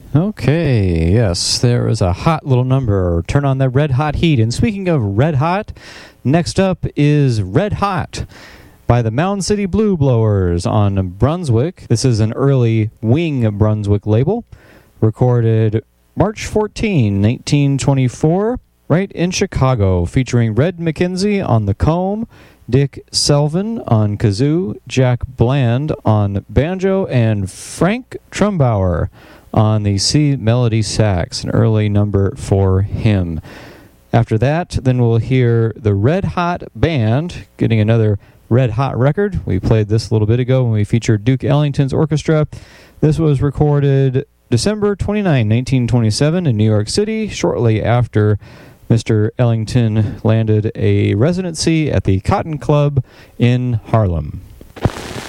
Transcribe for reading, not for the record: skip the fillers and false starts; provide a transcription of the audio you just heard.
Okay, yes, there is a hot little number. Turn on that red hot heat. And speaking of red hot, next up is Red Hot by the Mound City Blue Blowers on Brunswick. This is an early Wing Brunswick label, recorded March 14, 1924, right in Chicago, featuring Red McKenzie on the comb, Dick Selvin on kazoo, Jack Bland on banjo, and Frank Trumbauer on the C melody sax, an early number for him. After that, then we'll hear the Red Hot Band getting another Red Hot record. We played this a little bit ago when we featured Duke Ellington's orchestra. This was recorded December 29, 1927 in New York City, shortly after Mr. Ellington landed a residency at the Cotton Club in Harlem.